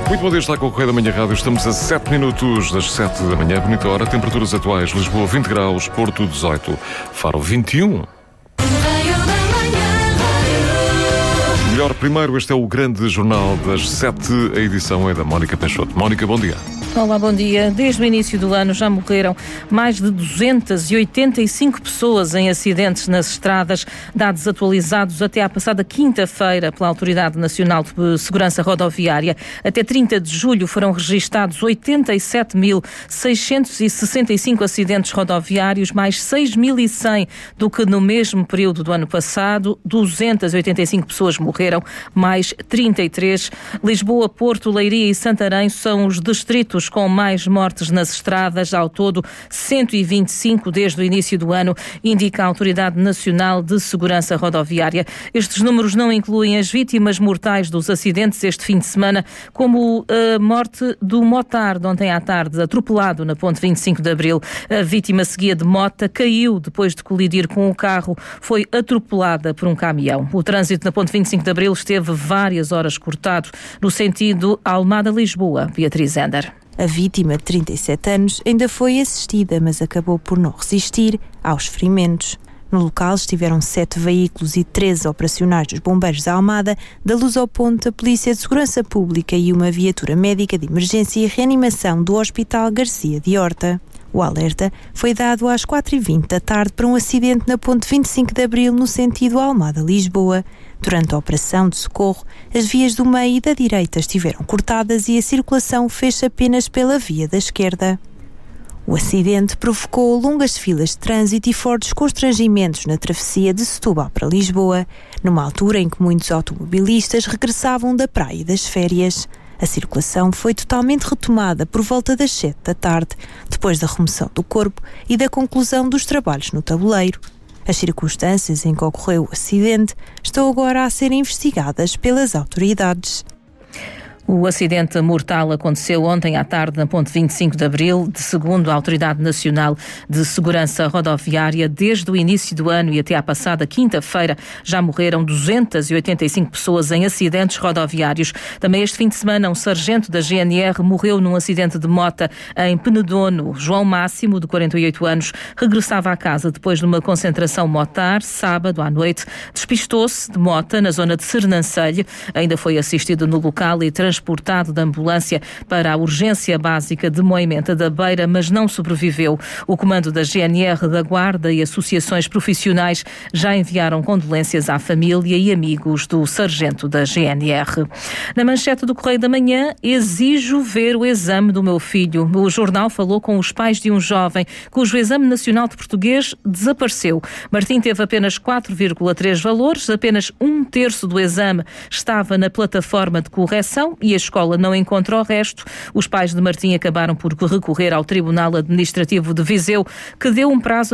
Muito bom dia, está com o Correio da Manhã Rádio. Estamos a 7 minutos das 7 da manhã. Bonita hora. Temperaturas atuais: Lisboa 20 graus, Porto 18, Faro 21. Melhor primeiro, este é o grande jornal das 7. A edição é da Mónica Peixoto. Mónica, bom dia. Olá, bom dia. Desde o início do ano já morreram mais de 285 pessoas em acidentes nas estradas, dados atualizados até à passada quinta-feira pela Autoridade Nacional de Segurança Rodoviária. Até 30 de julho foram registados 87.665 acidentes rodoviários, mais 6.100 do que no mesmo período do ano passado. 285 pessoas morreram, mais 33. Lisboa, Porto, Leiria e Santarém são os distritos com mais mortes nas estradas. Ao todo, 125 desde o início do ano, indica a Autoridade Nacional de Segurança Rodoviária. Estes números não incluem as vítimas mortais dos acidentes este fim de semana, como a morte do motard ontem à tarde, atropelado na ponte 25 de Abril. A vítima seguia de mota, caiu depois de colidir com o carro, foi atropelada por um caminhão. O trânsito na ponte 25 de Abril esteve várias horas cortado no sentido Almada-Lisboa. Beatriz Ender. A vítima, de 37 anos, ainda foi assistida, mas acabou por não resistir aos ferimentos. No local estiveram 7 veículos e 13 operacionais dos bombeiros da Almada, da Luz ao Ponte, a Polícia de Segurança Pública e uma viatura médica de emergência e reanimação do Hospital Garcia de Horta. O alerta foi dado às 4h20 da tarde para um acidente na ponte 25 de Abril, no sentido Almada-Lisboa. Durante a operação de socorro, as vias do meio e da direita estiveram cortadas e a circulação fez-se apenas pela via da esquerda. O acidente provocou longas filas de trânsito e fortes constrangimentos na travessia de Setúbal para Lisboa, numa altura em que muitos automobilistas regressavam da praia e das férias. A circulação foi totalmente retomada por volta das 7 da tarde, depois da remoção do corpo e da conclusão dos trabalhos no tabuleiro. As circunstâncias em que ocorreu o acidente estão agora a ser investigadas pelas autoridades. O acidente mortal aconteceu ontem à tarde na ponte 25 de Abril. Segundo a Autoridade Nacional de Segurança Rodoviária, desde o início do ano e até à passada quinta-feira já morreram 285 pessoas em acidentes rodoviários. Também este fim de semana um sargento da GNR morreu num acidente de mota em Penedono. João Máximo, de 48 anos, regressava à casa depois de uma concentração motar, sábado à noite. Despistou-se de mota na zona de Sernancelho. Ainda foi assistido no local e transportado de ambulância para a urgência básica de Moimenta da Beira, mas não sobreviveu. O comando da GNR, da Guarda e associações profissionais já enviaram condolências à família e amigos do sargento da GNR. Na manchete do Correio da Manhã: exijo ver o exame do meu filho. O jornal falou com os pais de um jovem cujo Exame Nacional de Português desapareceu. Martim teve apenas 4,3 valores, apenas 1/3 do exame estava na plataforma de correção e a escola não encontra o resto. Os pais de Martim acabaram por recorrer ao Tribunal Administrativo de Viseu, que deu um prazo